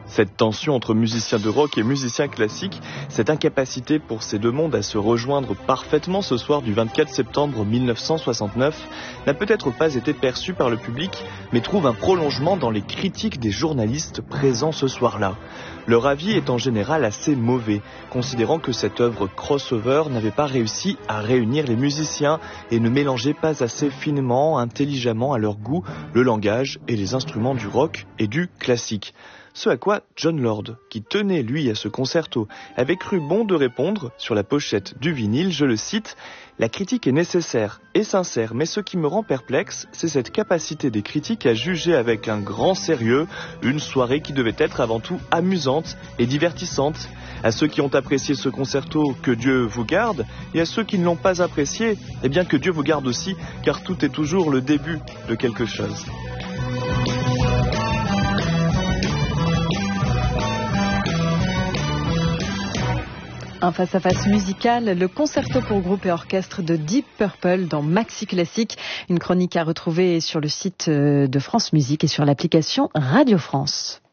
Cette tension entre musiciens de rock et musiciens classiques, cette incapacité pour ces deux mondes à se rejoindre parfaitement ce soir du 24 septembre 1969 n'a peut-être pas été perçue par le public, mais trouve un prolongement dans les critiques des journalistes présents ce soir-là. Leur avis est en général assez mauvais, considérant que cette œuvre crossover n'avait pas réussi à réunir les musiciens et ne mélangeait pas assez finement, intelligemment à leur goût, le langage et les instruments du rock et du classique. Ce à quoi Jon Lord, qui tenait lui à ce concerto, avait cru bon de répondre sur la pochette du vinyle, je le cite, « La critique est nécessaire et sincère, mais ce qui me rend perplexe, c'est cette capacité des critiques à juger avec un grand sérieux une soirée qui devait être avant tout amusante et divertissante. À ceux qui ont apprécié ce concerto, que Dieu vous garde, et à ceux qui ne l'ont pas apprécié, eh bien que Dieu vous garde aussi, car tout est toujours le début de quelque chose. » Un face-à-face musical, le concerto pour groupe et orchestre de Deep Purple dans Maxi Classique. Une chronique à retrouver sur le site de France Musique et sur l'application Radio France.